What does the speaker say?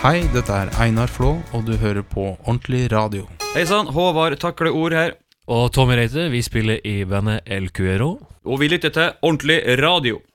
Hei, dette Einar Flå, og du hører på Ordentlig Radio. Hei sann, Håvard Takle Ord her. Og Tommy Reite, vi spiller i bandet El Cuero. Og vi lytter til Ordentlig Radio.